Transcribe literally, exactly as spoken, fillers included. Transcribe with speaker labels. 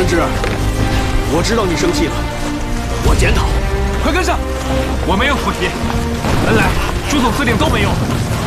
Speaker 1: 顺之，我知道你生气了，我检讨。
Speaker 2: 快跟上！我没有附体，恩来、朱总司令都没有。